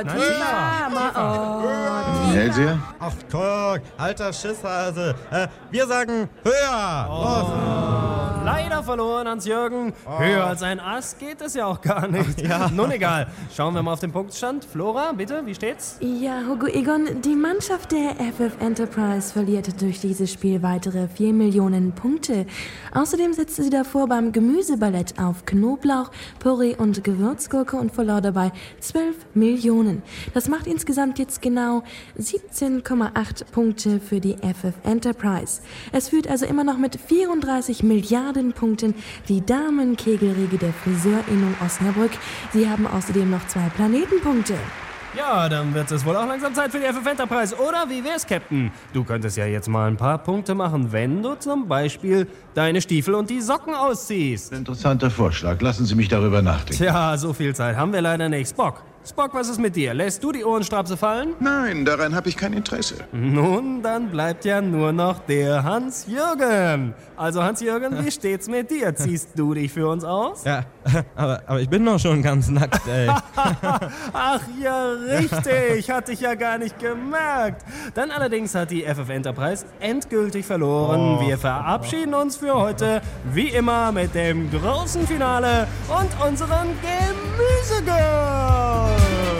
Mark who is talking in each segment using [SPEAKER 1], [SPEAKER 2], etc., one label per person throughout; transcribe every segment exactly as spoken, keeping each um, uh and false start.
[SPEAKER 1] tiefer. Ma- Oh,
[SPEAKER 2] Elsie?
[SPEAKER 3] Ach, guck, alter Schisshase. Äh, wir sagen höher. Los.
[SPEAKER 4] Leider verloren, Hans-Jürgen. Höher als ein Ass geht es ja auch gar nicht.
[SPEAKER 3] Ja.
[SPEAKER 4] Nun egal. Schauen wir mal auf den Punktstand. Flora, bitte, wie steht's?
[SPEAKER 1] Ja, Hugo Egon, die Mannschaft der F F Enterprise verliert durch dieses Spiel weitere vier Millionen Punkte. Außerdem setzte sie davor beim Gemüseballett auf Knoblauch, Püree und Gewürzgurke und verlor dabei zwölf Millionen. Das macht insgesamt jetzt genau siebzehn Komma acht Punkte für die F F Enterprise. Es führt also immer noch mit vierunddreißig Milliarden Punkten die Damenkegelriege der Friseurinnung Osnabrück. Sie haben außerdem noch zwei Planetenpunkte.
[SPEAKER 4] Ja, dann wird es wohl auch langsam Zeit für die F F Enterprise, oder? Wie wär's, Captain? Du könntest ja jetzt mal ein paar Punkte machen, wenn du zum Beispiel deine Stiefel und die Socken ausziehst.
[SPEAKER 2] Interessanter Vorschlag. Lassen Sie mich darüber nachdenken.
[SPEAKER 4] Tja, so viel Zeit haben wir leider nicht. Spock, Spock, was ist mit dir? Lässt du die Ohrenstrapse fallen?
[SPEAKER 2] Nein, daran habe ich kein Interesse.
[SPEAKER 4] Nun, dann bleibt ja nur noch der Hans-Jürgen. Also Hans-Jürgen, wie steht's mit dir? Ziehst du dich für uns aus?
[SPEAKER 3] Ja, aber, aber ich bin doch schon ganz nackt, ey.
[SPEAKER 4] Ach ja, richtig. Hatte ich ja gar nicht gemerkt. Dann allerdings hat die F F Enterprise endgültig verloren.
[SPEAKER 3] Oh.
[SPEAKER 4] Wir verabschieden uns für heute, wie immer, mit dem großen Finale und unseren Gemüsegirls.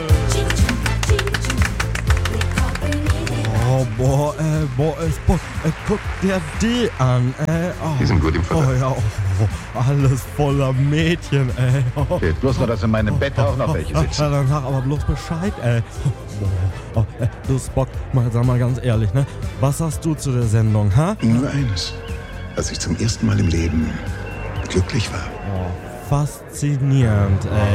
[SPEAKER 3] Oh, boah, ey, boah, ey, Spock, ey, guck dir die an, ey. Oh.
[SPEAKER 2] Die sind gut im Futter.
[SPEAKER 3] Oh ja, oh, oh, alles voller Mädchen, ey. Oh.
[SPEAKER 2] Fehlt bloß noch, dass in meinem Bett auch noch welche
[SPEAKER 3] Ja,
[SPEAKER 2] sitzen.
[SPEAKER 3] dann sag aber bloß Bescheid, ey. Oh, oh, ey, du Spock, mal, sag mal ganz ehrlich, ne? Was sagst du zu der Sendung, ha?
[SPEAKER 5] Nur eines, dass ich zum ersten Mal im Leben glücklich war.
[SPEAKER 3] Faszinierend, ey.